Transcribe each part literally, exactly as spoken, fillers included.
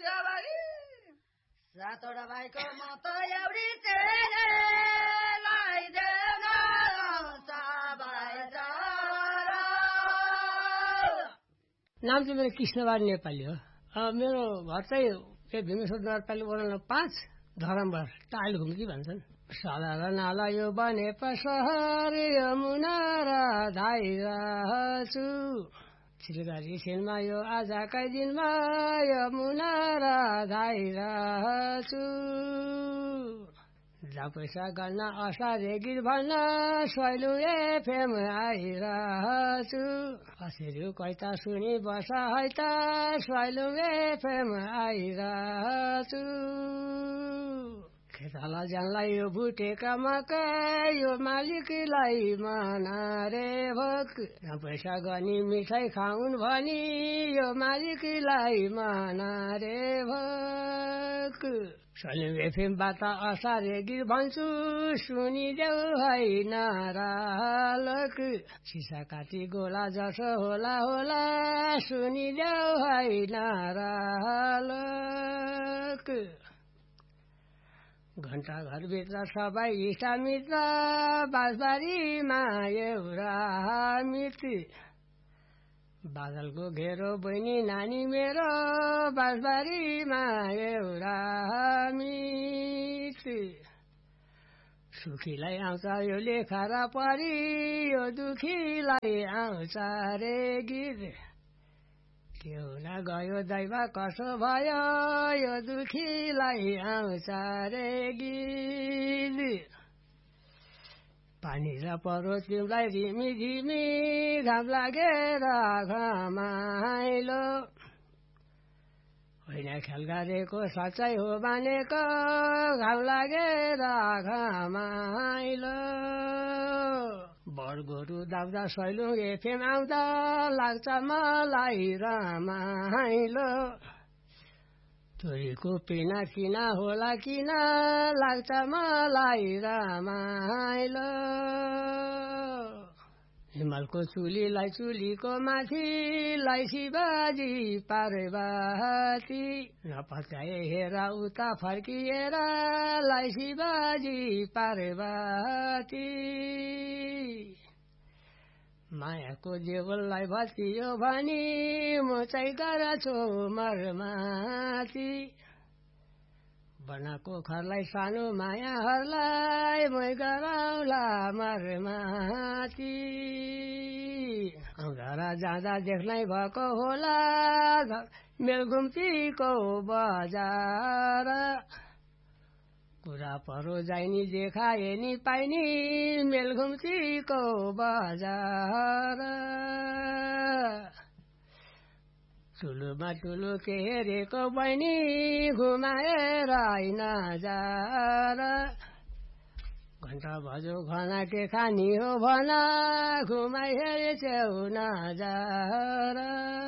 सातवटा भाइको म त एउटी चेलीलाई देउन सबै चरा। नाम चाहिँ मेरो कृष्णबहादुर नेपाली हो। मेरो घर चाहिँ भीमेश्वर नगरपालिका वडा नम्बर पाँच धरमबार टाइल घुम्की भन्छन्। साधारण नाला यो बने पसहर यमुना र धाइरहेछु सिलगढी सिलमा यो आजकै दिनमा यमुना र धाइरहेछु जहाँ पैसा गर्न असारे गीत भन्न सैलु एफएम आइरहेछु कसरी कैता सुनि बस है त सैलु एफएम आइरहेछु खेताला जानलाई यो भुटेका मकै यो मालिकलाई मना रे भोक पैसा गनी मिठाई खाउन् भनी यो मालिकलाई मना रे भोक सलिम एफएमबाट असारे गीत भन्छु सुनिदेऊ है नरालक सिसा काटी गोला जसो होला होला सुनिदेऊ है नरालक घण्टा घरभित्र सबै इष्टमित्र बाँसबारीमा एउटा मित्र बादलको घेरो बहिनी नानी मेरो बाँसबारीमा एउटा मित्र सुखीलाई आउँछ यो लेखा र परी यो दुखीलाई आउँछ रे गीत के हुन गयो दैव कसो भयो यो दुखीलाई आउँछ रे गीत पानी र परो तिमीलाई रिमी झिमी घाम लागेर घमाइलो होइन ख्याल गरेको सच्चाइ हो मानेको घाम लागेर घमाइलो बरगोरु दाउदा सैलुङ एफएम आउँदा लाग्छ मलाई रमाइलो छोरीको पिना किना होला किन लाग्छ मलाई रमाइलो हिमालको चुलीलाई चुलीको माथिलाई शिवजी पार्वती नपचाए हेर उता फर्किएर लाई शिवजी पार्वती मायाको देवललाई भत्कियो भनी म चाहिँ गर्छु मरमाथि बनाएको घरलाई सानो मायाहरूलाई मै गराउला मरमाथि आउँदा र जाँदा देख्नै भएको होला मेलघुम्तीको बजार कुरा परो जाइनी देखाए नि पाइनी मेलघुम्तीको बजार ठुलोमा ठुलो के हेरेको बहिनी घुमाएर आइन जार घन्टा बजो घना के खानी हो भन घुमाइ हेरेछौ नजार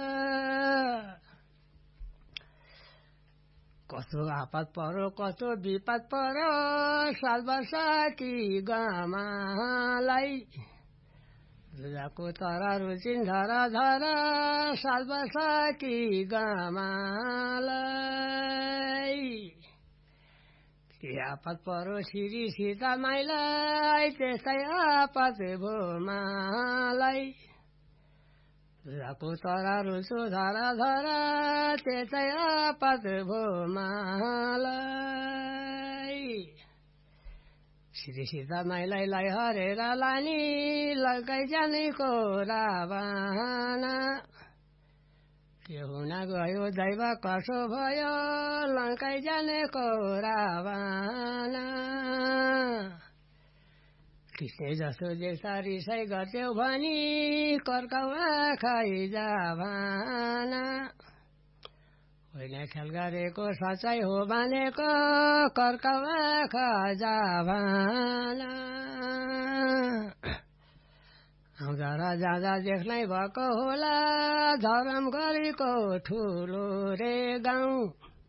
कस्तो आपत परो कस्तो विपद परो साल वर्षकी गमालाई दुधाको तर रुचिन धर धर साल वर्षकी गमालाई के आपत परो श्री सीता माइलाई त्यस्तै आपत भो मालाई दुधाको तर रुचो धर धर त्यस्तै आपत भो मालाई श्री सीता माइलाई लाई हरेर लानी लङ्कै जानेको रावणा के हुन गयो दैव कसो भयो लङ्कै जानेको रावणा कृष्ण जसो देख्दा रिसाइ गर्थ्यौ भनी कर्काउ आँखाइ जाभाना होइन ख्याल गरेको सच्चाइ हो भनेको कर्काउ आँखा जाभाना आउँदा र जाँदा देख्नै भएको होला धरम गरेको ठुलो रे गाउँ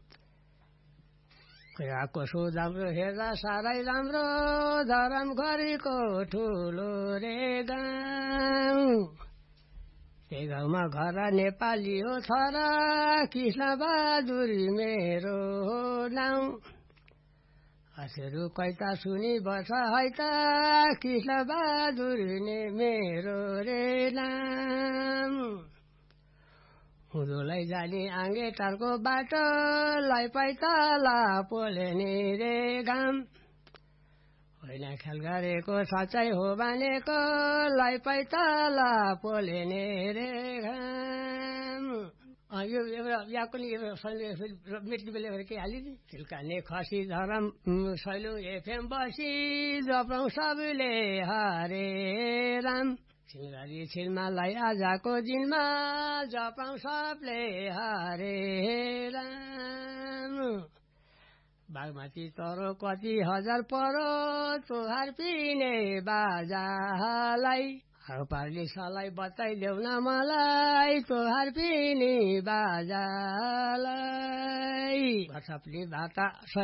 कुराको सोच राम्रो हेर्दा साह्रै राम्रो धरम गरेको ठुलो रे गाउँ त्यही गाउँमा घर नेपाली हो छोरा कृष्ण बहादुर मेरो नाउँ हजुरु कैता सुनि बस है त कृष्ण बहादुर ने मेरो रे नाम हुँदोलाई जाने आँगे टारको बाटो लाई पैताला पोलेने रे घाम होइन ख्याल गरेको साँच्चै हो भनेको लाई पैताला पोलेने रे घाम यो एउटा याकुन मेट्ने बेला के हालिदिए चिल्काने खसी धरम सैलुङ एफएम बसी जपाउँ सबैले हरे राम सिलगढी छिलमालाई आजको दिनमा जपाउँ सबले हरे राम बागमती तरो कति हजार परो चोहार पिने बाजालाई पार्ली सलाई बताइदेऊ न मलाई चोहार पिने बाजालाई भसप्ली भाता